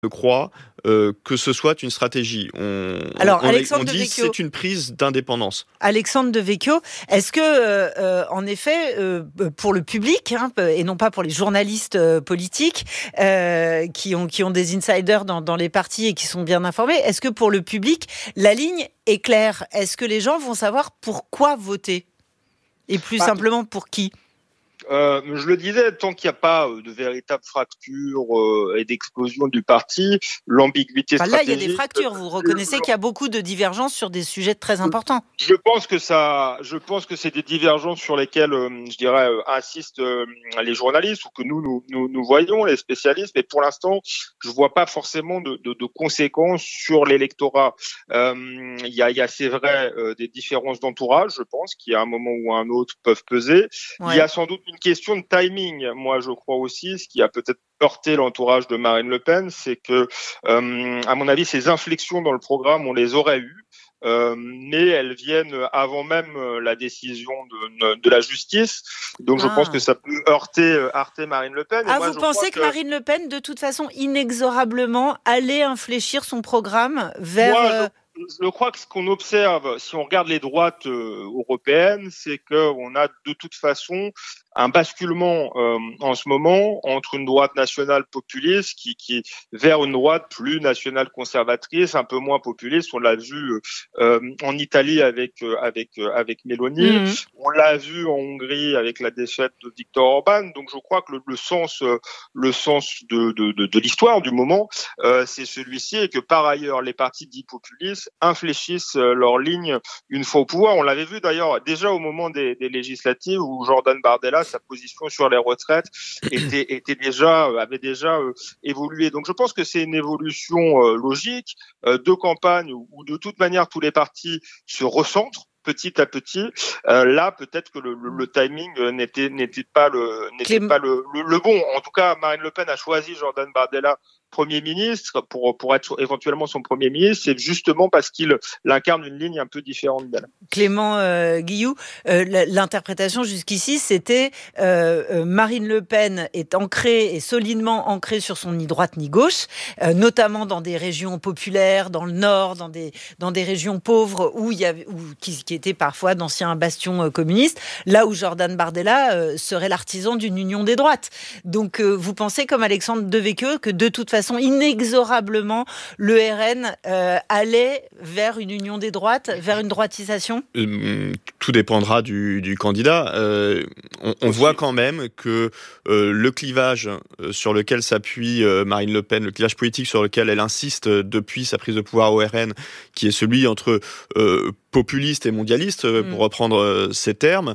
crois que ce soit une stratégie. Alors, On dit que c'est une prise d'indépendance. Alexandre Devecchio, est-ce que, en effet, pour le public, et non pas pour les journalistes politiques qui ont des insiders dans les partis et qui sont bien informés, est-ce que pour le public, la ligne est claire ? Est-ce que les gens vont savoir pourquoi voter ? Et plus simplement pour qui ? Je le disais, tant qu'il n'y a pas de véritable fracture et d'explosion du parti, l'ambiguïté stratégique... Là, il y a des fractures. Vous reconnaissez qu'il y a beaucoup de divergences sur des sujets très importants. Je pense que c'est des divergences sur lesquelles, je dirais, insistent les journalistes ou que nous voyons, les spécialistes. Mais pour l'instant, je vois pas forcément de conséquences sur l'électorat. Il y a, c'est vrai, des différences d'entourage, je pense, qui à un moment ou à un autre peuvent peser. Ouais. Il y a sans doute une question de timing. Moi, je crois aussi, ce qui a peut-être heurté l'entourage de Marine Le Pen, c'est que, à mon avis, ces inflexions dans le programme, on les aurait eues. Mais elles viennent avant même la décision de la justice. Donc je pense que ça peut heurter Marine Le Pen. Et moi, vous pensez que Marine Le Pen, de toute façon, inexorablement, allait infléchir son programme vers... Je crois que ce qu'on observe, si on regarde les droites européennes, c'est qu'on a de toute façon un basculement en ce moment entre une droite nationale populiste qui vers une droite plus nationale conservatrice, un peu moins populiste. On l'a vu en Italie avec Meloni, on l'a vu en Hongrie avec la défaite de Viktor Orban. Donc je crois que le sens de l'histoire du moment, c'est celui-ci, et que par ailleurs les partis dits populistes infléchissent leur ligne une fois au pouvoir. On l'avait vu d'ailleurs déjà au moment des législatives où Jordan Bardella, sa position sur les retraites avait déjà évolué. Donc je pense que c'est une évolution logique de campagne où de toute manière tous les partis se recentrent petit à petit. Là, peut-être que le timing n'était pas le bon. En tout cas, Marine Le Pen a choisi Jordan Bardella Premier ministre pour être éventuellement son Premier ministre, c'est justement parce qu'il incarne une ligne un peu différente d'elle. Clément Guilloux, l'interprétation jusqu'ici, c'était Marine Le Pen est ancrée et solidement ancrée sur son ni droite ni gauche, notamment dans des régions populaires, dans le Nord, dans des régions pauvres qui étaient parfois d'anciens bastions communistes, là où Jordan Bardella serait l'artisan d'une union des droites. Donc vous pensez, comme Alexandre Devecchio, que de toute façon, inexorablement, le RN allait vers une union des droites, vers une droitisation ? Tout dépendra du candidat. On voit quand même que le clivage sur lequel s'appuie Marine Le Pen, le clivage politique sur lequel elle insiste depuis sa prise de pouvoir au RN, qui est celui entre populiste et mondialiste, pour reprendre ces termes,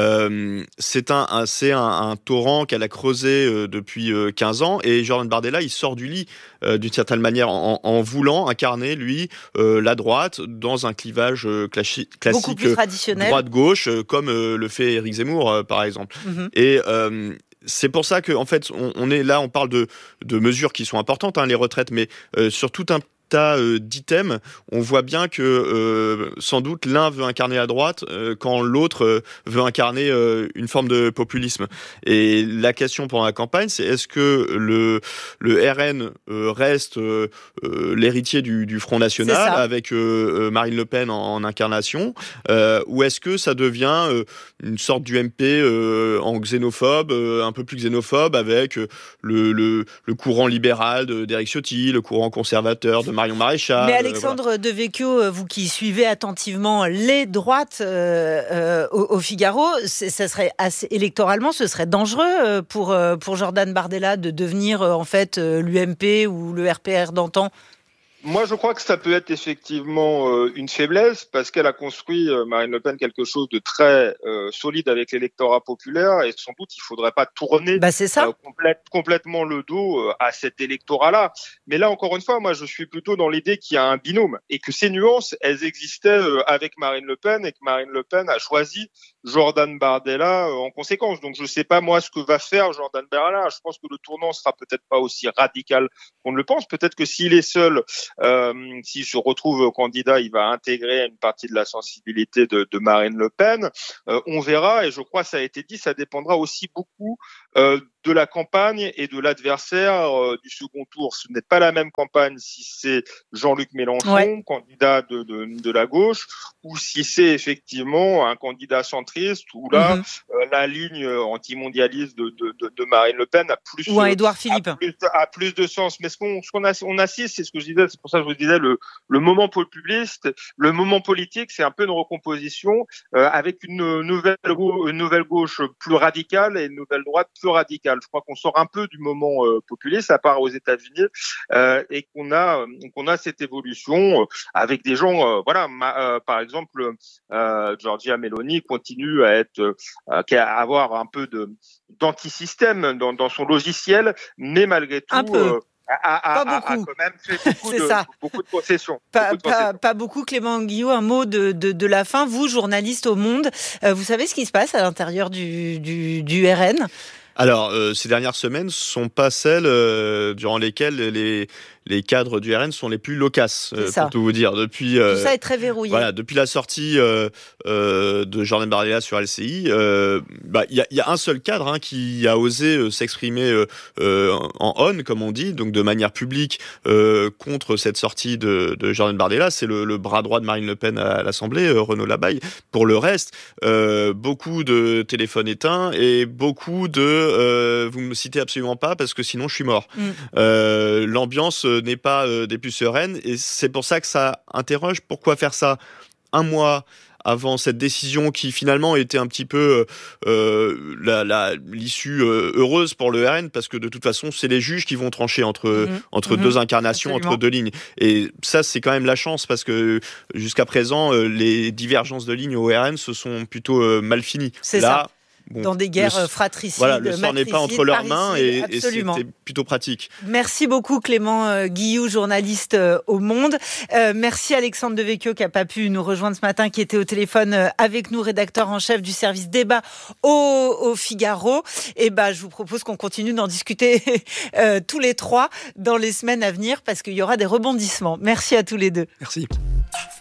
c'est un torrent qu'elle a creusé depuis 15 ans, et Jordan Bardella, il sort du lit d'une certaine manière en voulant incarner, lui, la droite dans un clivage classique, beaucoup plus traditionnel, droite-gauche, comme le fait Éric Zemmour, par exemple. Et c'est pour ça qu'en fait, on parle de mesures qui sont importantes, les retraites, mais sur tout un tas d'items, on voit bien que sans doute l'un veut incarner la droite quand l'autre veut incarner une forme de populisme. Et la question pendant la campagne, c'est est-ce que le RN reste l'héritier du Front National avec Marine Le Pen en incarnation, ou est-ce que ça devient une sorte d'UMP en xénophobe, un peu plus xénophobe, avec le courant libéral d'Éric Ciotti, le courant conservateur de Marion Maréchal. Mais Alexandre Devecchio, vous qui suivez attentivement les droites au Figaro, ça serait électoralement, ce serait dangereux pour Jordan Bardella de devenir en fait l'UMP ou le RPR d'antan. Moi, je crois que ça peut être effectivement une faiblesse parce qu'elle a construit, Marine Le Pen, quelque chose de très solide avec l'électorat populaire, et sans doute il faudrait pas tourner complètement le dos à cet électorat-là. Mais là, encore une fois, moi, je suis plutôt dans l'idée qu'il y a un binôme et que ces nuances, elles existaient avec Marine Le Pen, et que Marine Le Pen a choisi Jordan Bardella en conséquence. Donc, je sais pas, moi, ce que va faire Jordan Bardella. Je pense que le tournant sera peut-être pas aussi radical qu'on ne le pense. Peut-être que s'il est seul, s'il se retrouve candidat, il va intégrer une partie de la sensibilité de Marine Le Pen. On verra, et je crois, ça a été dit, ça dépendra aussi beaucoup de la campagne et de l'adversaire du second tour. Ce n'est pas la même campagne si c'est Jean-Luc Mélenchon, candidat de la gauche, ou si c'est effectivement un candidat centriste, où là, la ligne antimondialiste de Marine Le Pen a plus, ou un Édouard Philippe. A plus de sens. Mais on assiste, c'est ce que je disais, c'est pour ça que je vous disais, le moment populiste, le moment politique, c'est un peu une recomposition avec une nouvelle gauche plus radicale et une nouvelle droite plus radicale. Je crois qu'on sort un peu du moment populiste, à part aux États-Unis, et qu'on a cette évolution avec des gens, par exemple, Giorgia Meloni continue à avoir un peu d'antisystème dans son logiciel, mais malgré tout. Un peu. A quand même fait beaucoup de concessions. Pas beaucoup. Clément Guillot, un mot de la fin. Vous, journaliste au Monde, vous savez ce qui se passe à l'intérieur du RN ? Alors, ces dernières semaines sont pas celles durant lesquelles les cadres du RN sont les plus loquaces, pour tout vous dire. Depuis, tout ça est très verrouillé. Voilà, depuis la sortie de Jordan Bardella sur LCI, y a un seul cadre qui a osé s'exprimer en on, comme on dit, donc de manière publique contre cette sortie de Jordan Bardella. C'est le bras droit de Marine Le Pen à l'Assemblée, Renaud Labaille. Pour le reste, beaucoup de téléphones éteints et beaucoup de vous me citez absolument pas parce que sinon je suis mort. L'ambiance n'est pas des plus sereines et c'est pour ça que ça interroge. Pourquoi faire ça un mois avant cette décision qui finalement était un petit peu l'issue heureuse pour le RN, parce que de toute façon c'est les juges qui vont trancher entre deux incarnations, absolument, entre deux lignes, et ça c'est quand même la chance, parce que jusqu'à présent les divergences de lignes au RN se sont plutôt mal finies. C'est là ça. Bon, dans des guerres fratricides, voilà, le sort n'est pas entre leurs mains et c'était plutôt pratique. Merci beaucoup Clément Guillou, journaliste au Monde. Merci Alexandre Devecchio qui n'a pas pu nous rejoindre ce matin, qui était au téléphone avec nous, rédacteur en chef du service débat au Figaro. Et je vous propose qu'on continue d'en discuter tous les trois dans les semaines à venir, parce qu'il y aura des rebondissements. Merci à tous les deux. Merci.